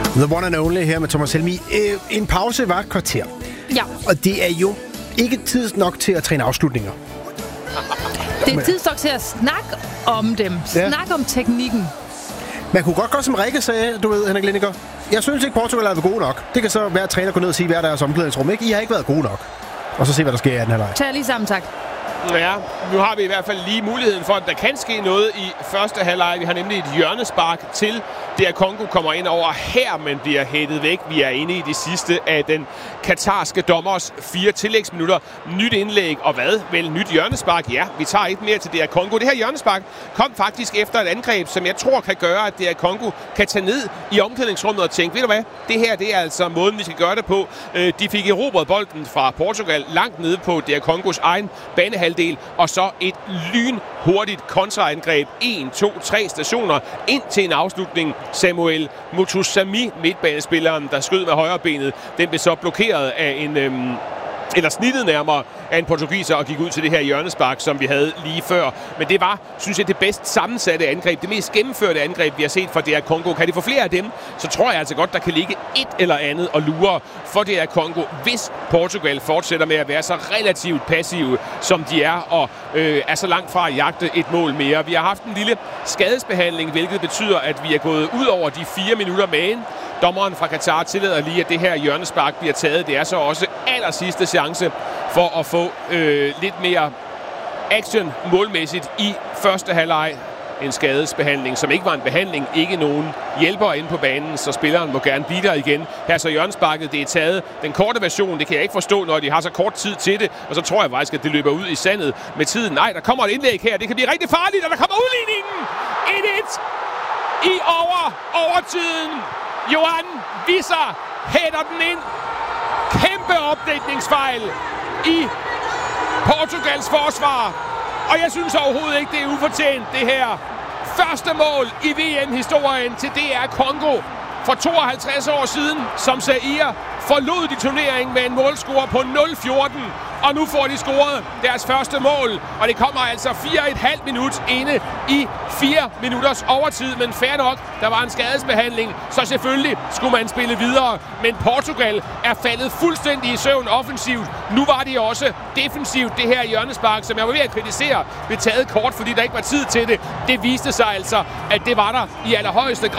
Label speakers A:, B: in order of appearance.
A: The one and only her med Thomas Helmig. En pause var et kvarter.
B: Ja.
A: Og det er jo ikke tid nok til at træne afslutninger.
B: Det er tid nok til at snakke om dem. Snakke om teknikken.
A: Man kunne godt gøre, som Rikke sagde, du ved, Henrik Lindegaard. Jeg synes ikke, Portugal har været gode nok. Det kan så være, at træner går ned og sige, hvad der er deres omklædningsrum. Ikke? I har ikke været gode nok. Og så se, hvad der sker i den her leg.
B: Tag lige sammen, tak.
C: Ja, nu har vi i hvert fald lige muligheden for, at der kan ske noget i første halvleg. Vi har nemlig et hjørnespark til DR Congo kommer ind over her, men bliver hættet væk. Vi er inde i det sidste af den katarske dommers 4 tillægsminutter. Nyt indlæg, og hvad? Vel, nyt hjørnespark? Ja, vi tager et mere til DR Congo. Det her hjørnespark kom faktisk efter et angreb, som jeg tror kan gøre, at DR Congo kan tage ned i omklædningsrummet og tænke, ved du hvad? Det her, det er altså måden, vi skal gøre det på. De fik erobret bolden fra Portugal langt nede på DR Congos egen banehalvdel, og så et lynhurtigt kontraangreb. 1, 2, 3 stationer ind til en afslutning. Samuel Mutusami, midtbanespilleren, der skød med højre benet, den blev så blokeret af en eller snittet nærmere af en portugiser og gik ud til det her hjørnespark, som vi havde lige før. Men det var, synes jeg, det bedst sammensatte angreb, det mest gennemførte angreb, vi har set fra DR Congo. Kan de få flere af dem, så tror jeg altså godt, der kan ligge et eller andet og lure for DR Congo, hvis Portugal fortsætter med at være så relativt passive, som de er, og er så langt fra at jagte et mål mere. Vi har haft en lille skadesbehandling, hvilket betyder, at vi er gået ud over de 4 minutter med. Dommeren fra Katar tillader lige, at det her hjørnespark bliver taget. Det er så også allersidste chance for at få lidt mere action målmæssigt i første halvleg. En skadesbehandling, som ikke var en behandling. Ikke nogen hjælper inde på banen, så spilleren må gerne blive der igen. Her så hjørnesparket, det er taget. Den korte version, det kan jeg ikke forstå, når de har så kort tid til det. Og så tror jeg faktisk, at det løber ud i sandet med tiden. Nej, der kommer et indlæg her. Det kan blive rigtig farligt, og der kommer udligningen. 1-1 i overtiden. Johan Visser hætter den ind. Kæmpe opdækningsfejl i Portugals forsvar. Og jeg synes overhovedet ikke, det er ufortjent, det her. Første mål i VM-historien til DR Congo for 52 år siden, som Zaire forlod de turneringen med en målscore på 0-14. Og nu får de scoret deres første mål, og det kommer altså 4,5 minut inde i 4 minutters overtid. Men fair nok, der var en skadesbehandling, så selvfølgelig skulle man spille videre. Men Portugal er faldet fuldstændig i søvn offensivt. Nu var de også defensivt, det her hjørnespark, som jeg var ved at kritisere, blev taget kort, fordi der ikke var tid til det. Det viste sig altså, at det var der i allerhøjeste grad.